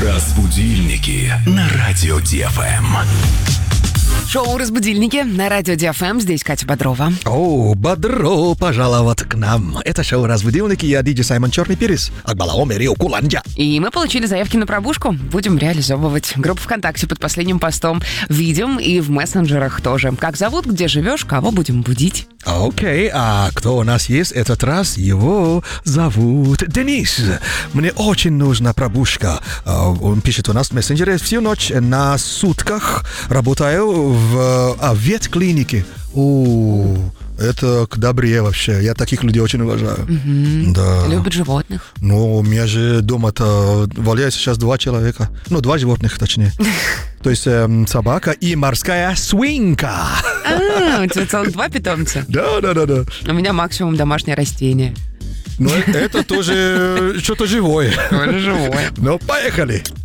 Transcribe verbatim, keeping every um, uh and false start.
Разбудильники на радио Ди Эф Эм. Шоу «Разбудильники» на радио Ди Эф Эм. Здесь Катя Бодрова. О, бодро пожаловать к нам. Это шоу «Разбудильники». Я диджей Саймон Черный Перец. Акбалаоме Рио Куланджа. И мы получили заявки на пробужку. Будем реализовывать. Группа ВКонтакте под последним постом. Видим и в мессенджерах тоже. Как зовут, где живешь, кого будем будить. Окей, а кто у нас есть этот раз? Его зовут Денис. Мне очень нужна пробужка. Он пишет у нас в мессенджере: всю ночь на сутках работаю в а, ветклинике. О, это к добре вообще. Я таких людей очень уважаю. Угу. Да. Любит животных. Ну, у меня же дома-то валяется сейчас два человека. Ну, два животных, точнее. То есть эм, собака и морская свинка. А, у тебя целых два питомца? Да, да, да, да. У меня максимум домашнее растение. Но это тоже что-то живое. Тоже живое. Ну, поехали.